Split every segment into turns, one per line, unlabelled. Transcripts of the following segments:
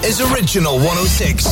is Original 106.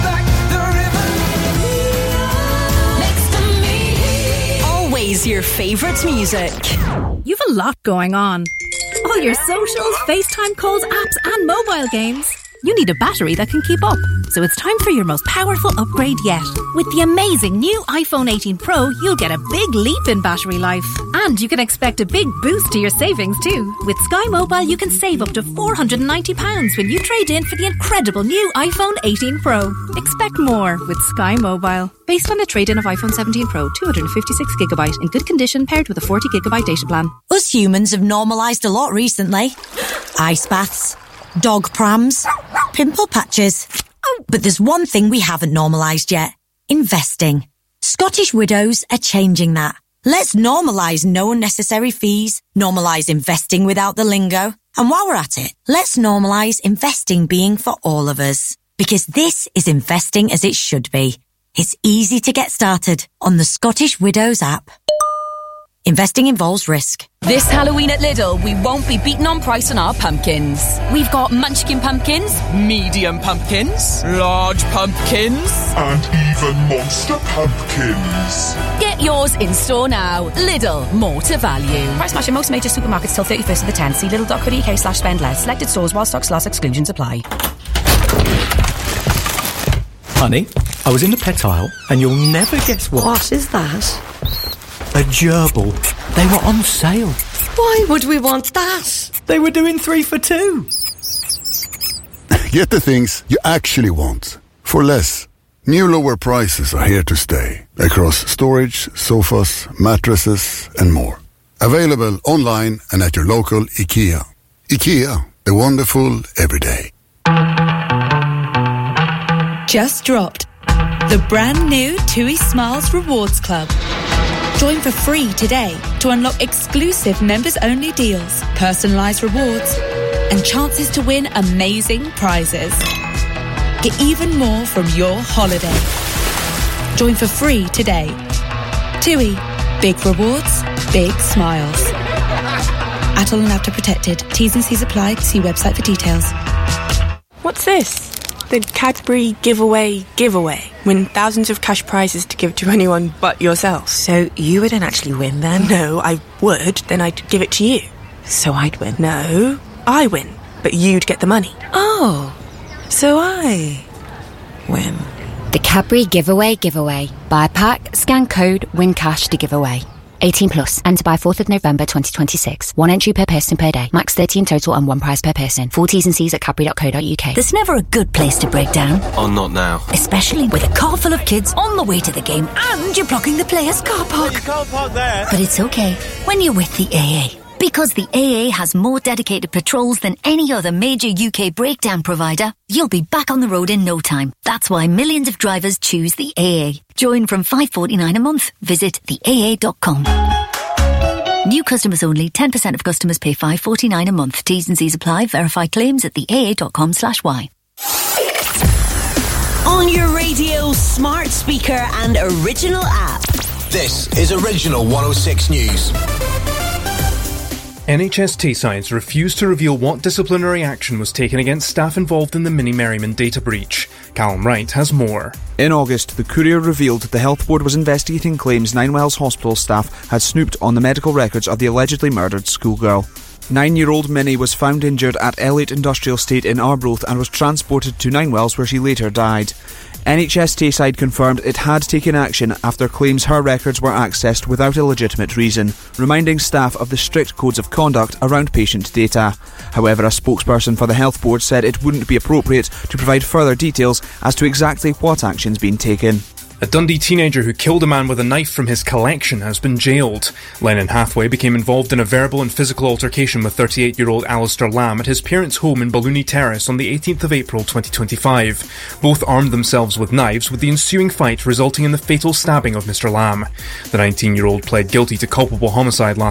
Always your favourite music.
You've a lot going on. All your socials, FaceTime calls, apps and mobile games. You need a battery that can keep up. So it's time for your most powerful upgrade yet. With the amazing new iPhone 18 Pro, you'll get a big leap in battery life. And you can expect a big boost to your savings too. With Sky Mobile, you can save up to £490 when you trade in for the incredible new iPhone 18 Pro. Expect more with Sky Mobile. Based on a trade-in of iPhone 17 Pro, 256GB in good condition paired with a 40GB data plan.
Us humans have normalised a lot recently. Ice baths, dog prams, pimple patches. Oh, but there's one thing we haven't normalised yet. Investing. Scottish Widows are changing that. Let's normalise no unnecessary fees, normalise investing without the lingo. And while we're at it, let's normalise investing being for all of us. Because this is investing as it should be. It's easy to get started on the Scottish Widows app. Investing involves risk.
This Halloween at Lidl, we won't be beaten on price on our pumpkins. We've got munchkin pumpkins, medium pumpkins, large pumpkins,
and even monster pumpkins.
Get yours in store now. Lidl, more to value. Price match in most major supermarkets till 31st of the 10th. See lidl.co.uk/spend less. Selected stores while stocks last, exclusions apply.
Honey, I was in the pet aisle and you'll never guess what.
What is that?
A gerbil. They were on sale.
Why would we want that?
They were doing 3 for 2.
Get the things you actually want for less. New lower prices are here to stay across storage, sofas, mattresses and more. Available online and at your local IKEA. IKEA, the wonderful everyday.
Just dropped. The brand new TUI Smiles Rewards Club. Join for free today to unlock exclusive members-only deals, personalised rewards, and chances to win amazing prizes. Get even more from your holiday. Join for free today. TUI. Big rewards, big smiles. Atoll and Apta protected. T's and C's apply. See website for details.
What's this? The Cadbury giveaway. Win thousands of cash prizes to give to anyone but yourself.
So you wouldn't actually win then?
No, I would. Then I'd give it to you.
So I'd win?
No, I win. But you'd get the money.
Oh, so I win.
The Cadbury giveaway. Buy a pack, scan code, win cash to give away. 18 plus. Enter by 4th of November 2026. 1 entry per person per day. Max 30 in total and 1 prize per person. Full T's and C's at cadbury.co.uk.
There's never a good place to break down.
Oh, not now.
Especially with a car full of kids on the way to the game and you're blocking the players' car park.
You can't park there.
But it's okay when you're with the AA. Because the AA has more dedicated patrols than any other major UK breakdown provider, you'll be back on the road in no time. That's why millions of drivers choose the AA. Join from $5.49 a month. Visit theaa.com. New customers only. 10% of customers pay $5.49 a month. T's and C's apply. Verify claims at theaa.com/y.
On your radio, smart speaker and original app.
This is Original 106 News.
NHS Taysides refused to reveal what disciplinary action was taken against staff involved in the Mini Merriman data breach. Callum Wright has more.
In August, the Courier revealed the Health Board was investigating claims Ninewells Hospital staff had snooped on the medical records of the allegedly murdered schoolgirl. 9-year-old Minnie was found injured at Elliott Industrial Estate in Arbroath and was transported to Ninewells, where she later died. NHS Tayside confirmed it had taken action after claims her records were accessed without a legitimate reason, reminding staff of the strict codes of conduct around patient data. However, a spokesperson for the Health Board said it wouldn't be appropriate to provide further details as to exactly what action's been taken.
A Dundee teenager who killed a man with a knife from his collection has been jailed. Lennon Hathaway became involved in a verbal and physical altercation with 38-year-old Alistair Lamb at his parents' home in Ballooney Terrace on the 18th of April 2025. Both armed themselves with knives, with the ensuing fight resulting in the fatal stabbing of Mr. Lamb. The 19-year-old pled guilty to culpable homicide last